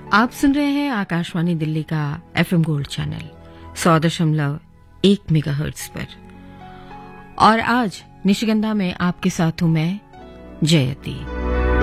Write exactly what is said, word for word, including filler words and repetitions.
आप सुन रहे हैं आकाशवाणी दिल्ली का एफएम गोल्ड चैनल सौ दशमलव एक मेगाहर्ट्ज पर। और आज निशिगंधा में आपके साथ हूं मैं जयती।